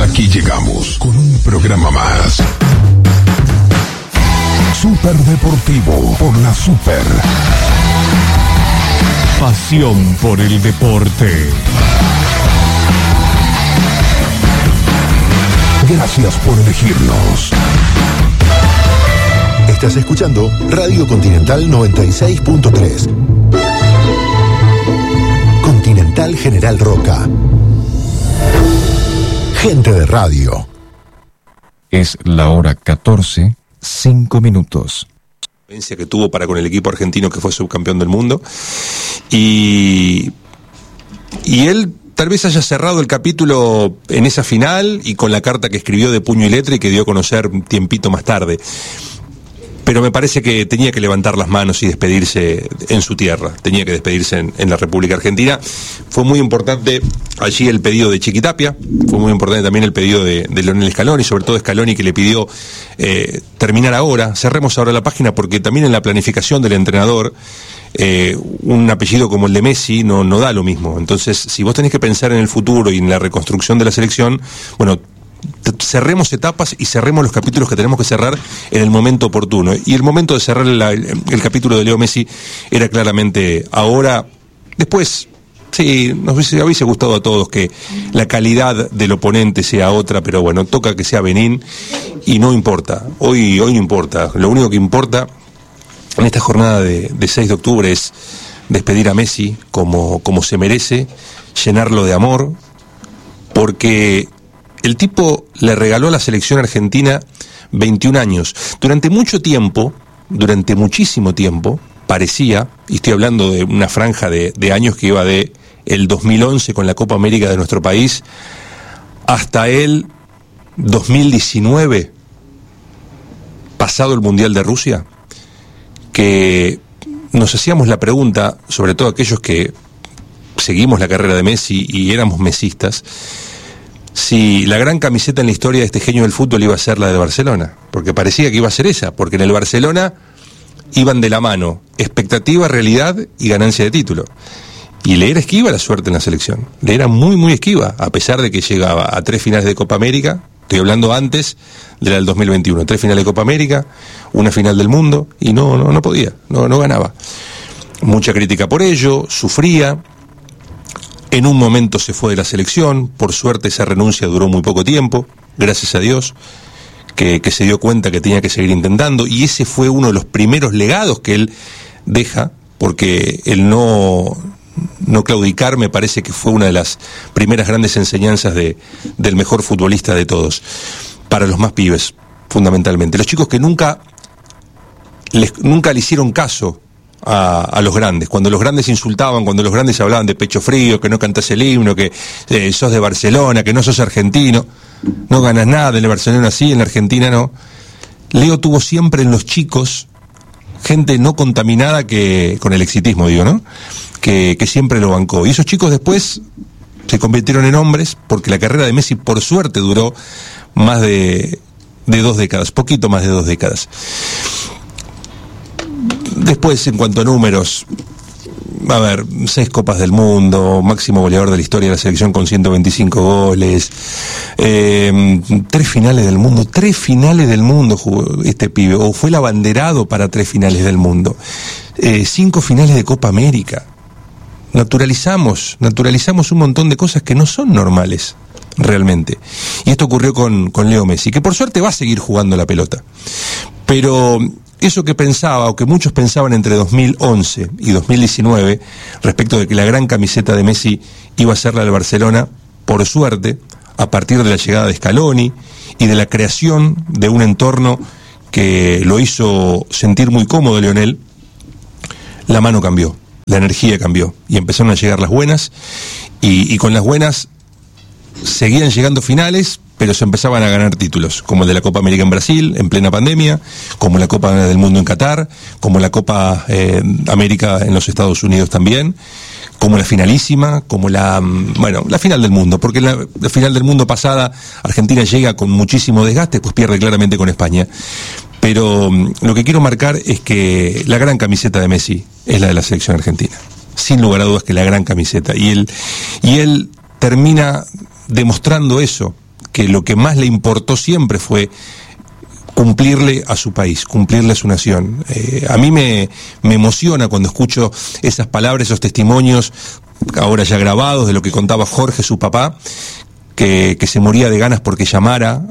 Hasta aquí llegamos con un programa más. Super Deportivo por la Super. Pasión por el deporte. Gracias por elegirnos. Estás escuchando Radio Continental 96.3. Continental General Roca. Gente de radio. Es la hora 14, 5 minutos. Que tuvo para con el equipo argentino que fue subcampeón del mundo. Y él tal vez haya cerrado el capítulo en esa final y con la carta que escribió de puño y letra y que dio a conocer un tiempito más tarde. Pero me parece que tenía que levantar las manos y despedirse en su tierra, tenía que despedirse en la República Argentina. Fue muy importante allí el pedido de Chiqui Tapia, fue muy importante también el pedido de Lionel Scaloni, sobre todo Scaloni, que le pidió terminar ahora. Cerremos ahora la página porque también en la planificación del entrenador un apellido como el de Messi no da lo mismo. Entonces, si vos tenés que pensar en el futuro y en la reconstrucción de la selección, bueno, cerremos etapas y cerremos los capítulos que tenemos que cerrar en el momento oportuno. Y el momento de cerrar el capítulo de Leo Messi era claramente ahora. Después, sí, nos hubiese gustado a todos que la calidad del oponente sea otra, pero bueno, toca que sea Benín y no importa. Hoy no importa. Lo único que importa en esta jornada de 6 de octubre es despedir a Messi como se merece, llenarlo de amor, porque el tipo le regaló a la selección argentina 21 años. Durante muchísimo tiempo, parecía, y estoy hablando de una franja de años que iba de el 2011 con la Copa América de nuestro país, hasta el 2019, pasado el Mundial de Rusia, que nos hacíamos la pregunta, sobre todo aquellos que seguimos la carrera de Messi y éramos mesistas, si la gran camiseta en la historia de este genio del fútbol iba a ser la de Barcelona, porque parecía que iba a ser esa, porque en el Barcelona iban de la mano expectativa, realidad y ganancia de título. Y le era esquiva la suerte en la selección, le era muy muy esquiva, a pesar de que llegaba a 3 finales de Copa América, estoy hablando antes de la del 2021, 3 finales de Copa América, una final del mundo, y no podía, no ganaba. Mucha crítica por ello, sufría. En un momento se fue de la selección, por suerte esa renuncia duró muy poco tiempo, gracias a Dios, que se dio cuenta que tenía que seguir intentando, y ese fue uno de los primeros legados que él deja, porque el no claudicar me parece que fue una de las primeras grandes enseñanzas del mejor futbolista de todos, para los más pibes, fundamentalmente. Los chicos que nunca le hicieron caso a los grandes, cuando los grandes insultaban, cuando los grandes hablaban de pecho frío, que no cantás el himno, que sos de Barcelona, que no sos argentino, no ganas nada, en el Barcelona sí, en la Argentina no. Leo tuvo siempre en los chicos gente no contaminada con el exitismo, digo, ¿no? Que siempre lo bancó. Y esos chicos después se convirtieron en hombres, porque la carrera de Messi, por suerte, duró más de 2 décadas, poquito más de 2 décadas. Después, en cuanto a números, 6 Copas del Mundo, máximo goleador de la historia de la selección con 125 goles, 3 finales del mundo jugó este pibe, o fue el abanderado para 3 finales del mundo, 5 finales de Copa América. Naturalizamos un montón de cosas que no son normales, realmente. Y esto ocurrió con Leo Messi, que por suerte va a seguir jugando la pelota. Pero eso que pensaba, o que muchos pensaban entre 2011 y 2019, respecto de que la gran camiseta de Messi iba a ser la del Barcelona, por suerte, a partir de la llegada de Scaloni y de la creación de un entorno que lo hizo sentir muy cómodo Lionel, la mano cambió, la energía cambió, y empezaron a llegar las buenas, y con las buenas seguían llegando finales, pero se empezaban a ganar títulos, como el de la Copa América en Brasil, en plena pandemia, como la Copa del Mundo en Qatar, como la Copa América en los Estados Unidos también, como la finalísima, como la final del mundo, porque la final del mundo pasada Argentina llega con muchísimo desgaste, pues pierde claramente con España. Pero lo que quiero marcar es que la gran camiseta de Messi es la de la selección argentina, sin lugar a dudas que la gran camiseta, y él termina demostrando eso, que lo que más le importó siempre fue cumplirle a su país, cumplirle a su nación. A mí me emociona cuando escucho esas palabras, esos testimonios, ahora ya grabados, de lo que contaba Jorge, su papá, que se moría de ganas porque llamara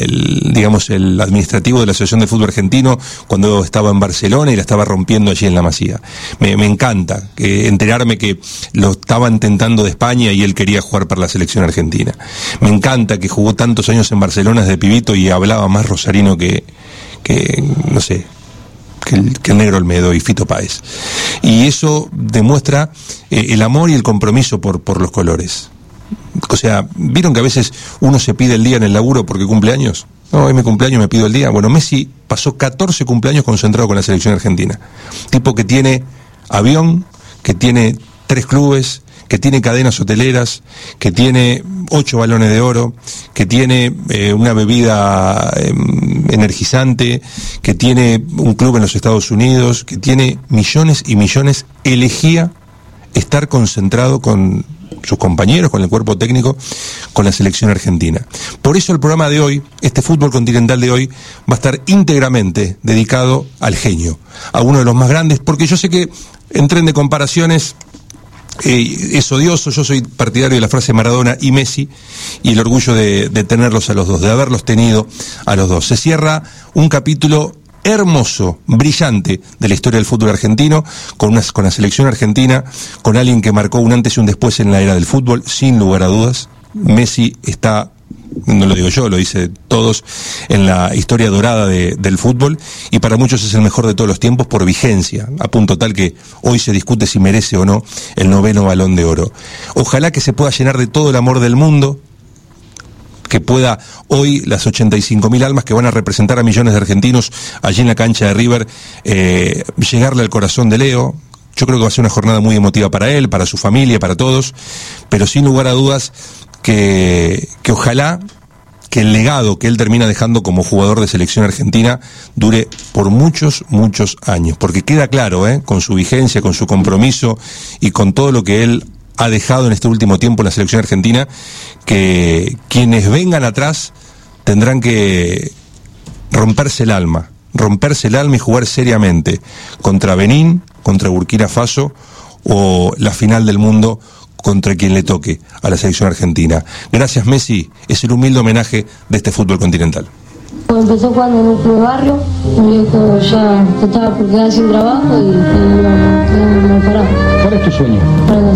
el administrativo de la Asociación de Fútbol Argentino cuando estaba en Barcelona y la estaba rompiendo allí en la Masía. Me encanta enterarme que lo estaban tentando de España y él quería jugar para la selección argentina. Me encanta que jugó tantos años en Barcelona desde pibito y hablaba más rosarino que no sé, que el Negro Olmedo y Fito Páez. Y eso demuestra el amor y el compromiso por los colores. O sea, ¿vieron que a veces uno se pide el día en el laburo porque cumple años? No, hoy mi cumpleaños, me pido el día. Bueno, Messi pasó 14 cumpleaños concentrado con la selección argentina. Tipo que tiene avión, que tiene 3 clubes, que tiene cadenas hoteleras, que tiene 8 balones de oro, que tiene una bebida energizante, que tiene un club en los Estados Unidos, que tiene millones y millones. Elegía estar concentrado con sus compañeros, con el cuerpo técnico, con la selección argentina. Por eso el programa de hoy, este fútbol continental de hoy, va a estar íntegramente dedicado al genio, a uno de los más grandes, porque yo sé que en tren de comparaciones es odioso. Yo soy partidario de la frase Maradona y Messi, y el orgullo de tenerlos a los dos, de haberlos tenido a los dos. Se cierra un capítulo hermoso, brillante de la historia del fútbol argentino, con la selección argentina, con alguien que marcó un antes y un después en la era del fútbol, sin lugar a dudas. Messi está, no lo digo yo, lo dicen todos, en la historia dorada del fútbol, y para muchos es el mejor de todos los tiempos por vigencia, a punto tal que hoy se discute si merece o no el 9º Balón de Oro. Ojalá que se pueda llenar de todo el amor del mundo, que pueda hoy las 85.000 almas que van a representar a millones de argentinos allí en la cancha de River, llegarle al corazón de Leo. Yo creo que va a ser una jornada muy emotiva para él, para su familia, para todos, pero sin lugar a dudas que ojalá que el legado que él termina dejando como jugador de selección argentina dure por muchos, muchos años, porque queda claro, con su vigencia, con su compromiso y con todo lo que él ha dejado en este último tiempo en la selección argentina, que quienes vengan atrás tendrán que romperse el alma y jugar seriamente contra Benín, contra Burkina Faso o la final del mundo contra quien le toque a la selección argentina. Gracias, Messi, es el humilde homenaje de este fútbol continental. Empezó jugando en un club de barrio, mi viejo ya estaba por quedar sin trabajo y no paraba. ¿Cuál es tu sueño? Para